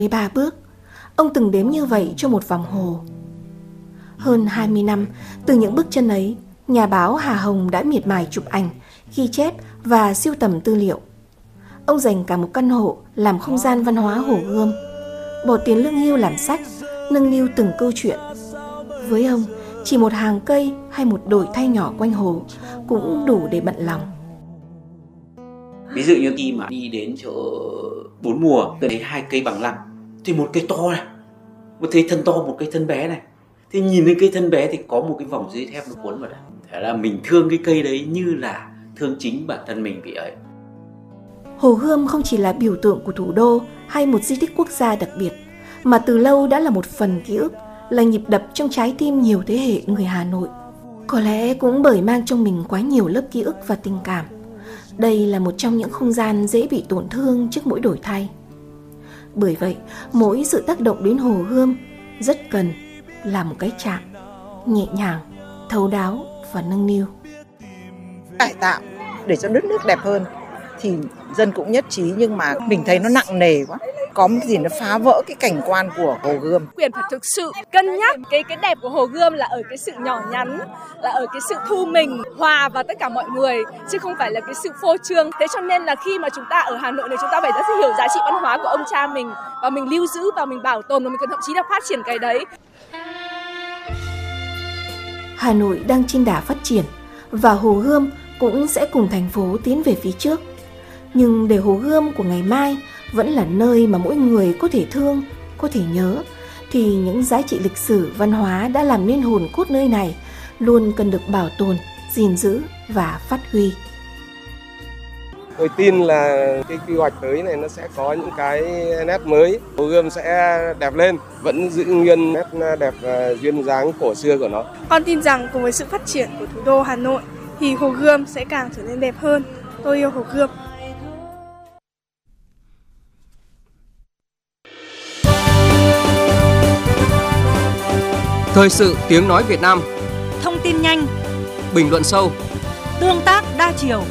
13 bước. Ông từng đếm như vậy cho một vòng hồ. Hơn 20 năm, từ những bước chân ấy, nhà báo Hà Hồng đã miệt mài chụp ảnh, ghi chép và sưu tầm tư liệu. Ông dành cả một căn hộ làm không gian văn hóa Hồ Gươm, bỏ tiền lương hưu làm sách, nâng niu từng câu chuyện. Với ông, chỉ một hàng cây hay một đồi thay nhỏ quanh hồ cũng đủ để bận lòng. Ví dụ như khi mà đi đến chỗ Bốn Mùa, tôi thấy 2 cây bằng lăng, thì một cây to này, một cây thân to, một cây thân bé này. Thì nhìn lên cây thân bé thì có một cái vòng dây thép nó cuốn vào đấy. Thế là mình thương cái cây đấy như là thương chính bản thân mình vậy ấy. Hồ Gươm không chỉ là biểu tượng của thủ đô hay một di tích quốc gia đặc biệt, mà từ lâu đã là một phần ký ức, là nhịp đập trong trái tim nhiều thế hệ người Hà Nội. Có lẽ cũng bởi mang trong mình quá nhiều lớp ký ức và tình cảm, đây là một trong những không gian dễ bị tổn thương trước mỗi đổi thay. Bởi vậy, mỗi sự tác động đến Hồ Gươm rất cần là một cái chạm nhẹ nhàng, thấu đáo và nâng niu. Cải tạo để cho đất nước đẹp hơn thì dân cũng nhất trí, nhưng mà mình thấy nó nặng nề quá. Có một gì nó phá vỡ cái cảnh quan của Hồ Gươm. Quyền phải thực sự cân nhắc cái đẹp của Hồ Gươm là ở cái sự nhỏ nhắn, là ở cái sự thu mình, hòa vào tất cả mọi người, chứ không phải là cái sự phô trương. Thế cho nên là khi mà chúng ta ở Hà Nội này, chúng ta phải rất hiểu giá trị văn hóa của ông cha mình, và mình lưu giữ và mình bảo tồn, và mình còn thậm chí là phát triển cái đấy. Hà Nội đang trên đà phát triển, và Hồ Gươm cũng sẽ cùng thành phố tiến về phía trước. Nhưng để Hồ Gươm của ngày mai vẫn là nơi mà mỗi người có thể thương, có thể nhớ, thì những giá trị lịch sử, văn hóa đã làm nên hồn cốt nơi này luôn cần được bảo tồn, gìn giữ và phát huy. Tôi tin là cái quy hoạch tới này nó sẽ có những cái nét mới, Hồ Gươm sẽ đẹp lên, vẫn giữ nguyên nét đẹp duyên dáng cổ xưa của nó. Con tin rằng cùng với sự phát triển của thủ đô Hà Nội thì Hồ Gươm sẽ càng trở nên đẹp hơn. Tôi yêu Hồ Gươm. Thời sự tiếng nói Việt Nam. Thông tin nhanh, bình luận sâu, tương tác đa chiều.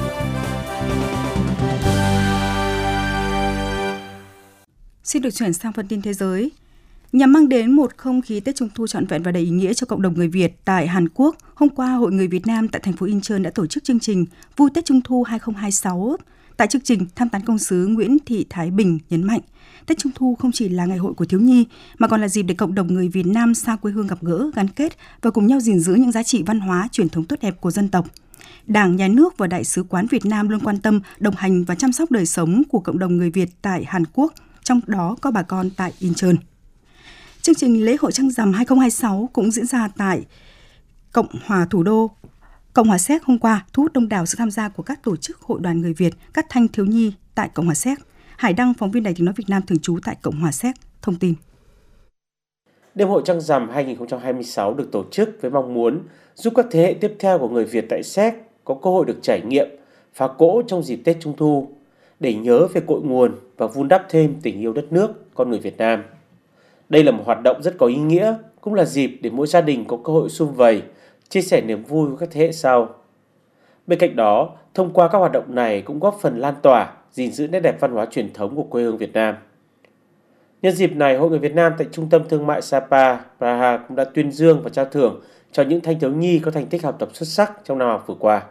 Xin được chuyển sang phần tin thế giới. Nhằm mang đến một không khí Tết Trung thu trọn vẹn và đầy ý nghĩa cho cộng đồng người Việt tại Hàn Quốc, hôm qua Hội Người Việt Nam tại thành phố Incheon đã tổ chức chương trình Vui Tết Trung thu 2026. Tại chương trình, Tham tán công sứ Nguyễn Thị Thái Bình nhấn mạnh, Tết Trung thu không chỉ là ngày hội của thiếu nhi, mà còn là dịp để cộng đồng người Việt Nam xa quê hương gặp gỡ, gắn kết và cùng nhau gìn giữ những giá trị văn hóa, truyền thống tốt đẹp của dân tộc. Đảng, Nhà nước và Đại sứ quán Việt Nam luôn quan tâm, đồng hành và chăm sóc đời sống của cộng đồng người Việt tại Hàn Quốc, trong đó có bà con tại Incheon. Chương trình lễ hội Trăng Rằm 2026 cũng diễn ra tại Cộng hòa Séc hôm qua, thu hút đông đảo sự tham gia của các tổ chức hội đoàn người Việt, các thanh thiếu nhi tại Cộng hòa Séc. Hải Đăng, phóng viên Đài Tiếng nói Việt Nam thường trú tại Cộng hòa Séc, thông tin. Đêm hội Trăng Rằm 2026 được tổ chức với mong muốn giúp các thế hệ tiếp theo của người Việt tại Séc có cơ hội được trải nghiệm, phá cỗ trong dịp Tết Trung thu, để nhớ về cội nguồn và vun đắp thêm tình yêu đất nước, con người Việt Nam. Đây là một hoạt động rất có ý nghĩa, cũng là dịp để mỗi gia đình có cơ hội sum vầy, chia sẻ niềm vui với các thế hệ sau. Bên cạnh đó, thông qua các hoạt động này cũng góp phần lan tỏa, gìn giữ nét đẹp văn hóa truyền thống của quê hương Việt Nam. Nhân dịp này, Hội Người Việt Nam tại Trung tâm Thương mại Sapa, Praha cũng đã tuyên dương và trao thưởng cho những thanh thiếu nhi có thành tích học tập xuất sắc trong năm học vừa qua.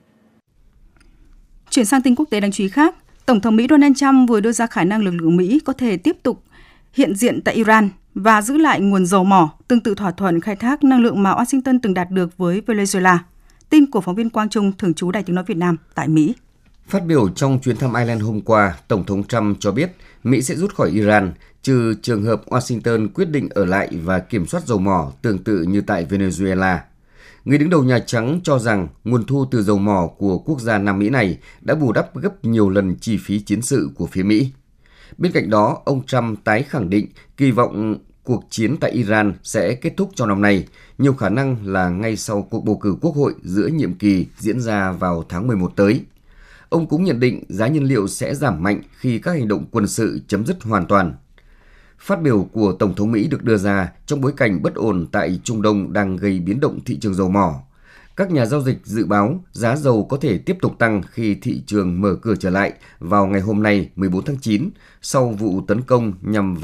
Chuyển sang tin quốc tế đáng chú ý khác, Tổng thống Mỹ Donald Trump vừa đưa ra khả năng lực lượng Mỹ có thể tiếp tục hiện diện tại Iran và giữ lại nguồn dầu mỏ, tương tự thỏa thuận khai thác năng lượng mà Washington từng đạt được với Venezuela. Tin của phóng viên Quang Trung, thường trú Đài Tiếng nói Việt Nam tại Mỹ. Phát biểu trong chuyến thăm Ireland hôm qua, Tổng thống Trump cho biết Mỹ sẽ rút khỏi Iran, trừ trường hợp Washington quyết định ở lại và kiểm soát dầu mỏ tương tự như tại Venezuela. Người đứng đầu Nhà Trắng cho rằng nguồn thu từ dầu mỏ của quốc gia Nam Mỹ này đã bù đắp gấp nhiều lần chi phí chiến sự của phía Mỹ. Bên cạnh đó, ông Trump tái khẳng định kỳ vọng cuộc chiến tại Iran sẽ kết thúc trong năm nay, nhiều khả năng là ngay sau cuộc bầu cử quốc hội giữa nhiệm kỳ diễn ra vào tháng 11 tới. Ông cũng nhận định giá nhiên liệu sẽ giảm mạnh khi các hành động quân sự chấm dứt hoàn toàn. Phát biểu của Tổng thống Mỹ được đưa ra trong bối cảnh bất ổn tại Trung Đông đang gây biến động thị trường dầu mỏ. Các nhà giao dịch dự báo giá dầu có thể tiếp tục tăng khi thị trường mở cửa trở lại vào ngày hôm nay 14 tháng 9 sau vụ tấn công nhằm